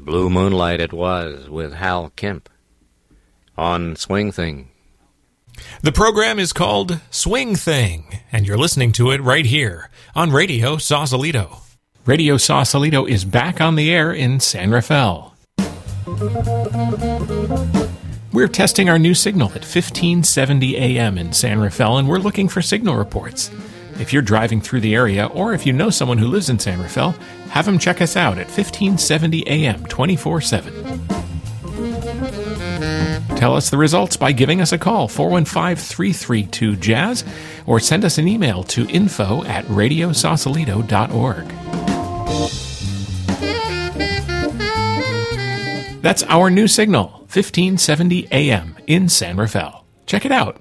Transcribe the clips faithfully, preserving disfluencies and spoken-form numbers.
Blue Moonlight it was with Hal Kemp on Swing Thing. The program is called Swing Thing, and you're listening to it right here on Radio Sausalito. Radio Sausalito is back on the air in San Rafael. We're testing our new signal at fifteen seventy A M in San Rafael, and we're looking for signal reports. If you're driving through the area, or if you know someone who lives in San Rafael, have them check us out at fifteen seventy A M twenty-four seven. Tell us the results by giving us a call, four one five, three three two, jazz, or send us an email to info at radio sausalito dot org. That's our new signal, fifteen seventy A M in San Rafael. Check it out.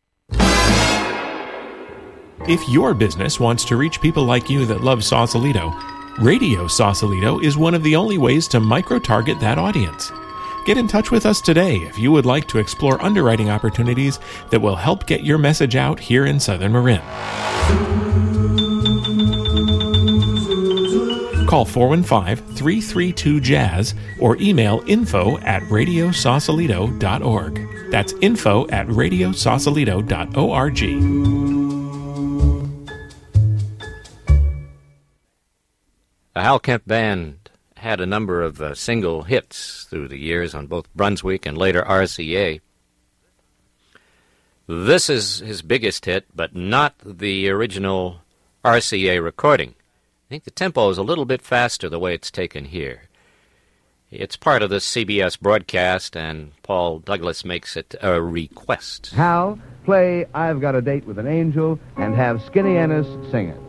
If your business wants to reach people like you that love Sausalito, Radio Sausalito is one of the only ways to micro-target that audience. Get in touch with us today if you would like to explore underwriting opportunities that will help get your message out here in Southern Marin. Call four one five, three three two, jazz or email info at radio sausalito dot org. That's info at radio sausalito dot org. The Hal Kemp Band had a number of uh, single hits through the years on both Brunswick and later R C A. This is his biggest hit, but not the original R C A recording. I think the tempo is a little bit faster the way it's taken here. It's part of the C B S broadcast, and Paul Douglas makes it a request. Hal, play I've Got a Date with an Angel and have Skinny Ennis sing it.